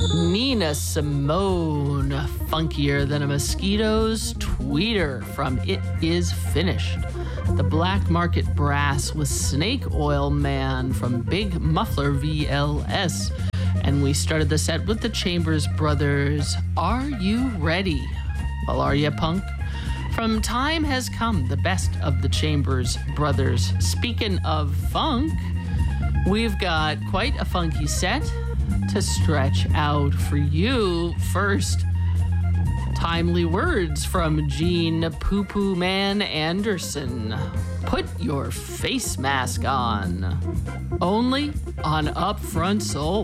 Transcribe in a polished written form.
Nina Simone, funkier than a mosquito's tweeter from It Is Finished. The Black Market Brass with Snake Oil Man from Big Muffler VLS. And we started the set with the Chambers Brothers, Are You Ready? Well, are you, punk? From Time Has Come, the best of the Chambers Brothers. Speaking of funk, we've got quite a funky set to stretch out for you. First, timely words from Gene Poo Poo Man Anderson. Put your face mask on. Only on Upfront Soul.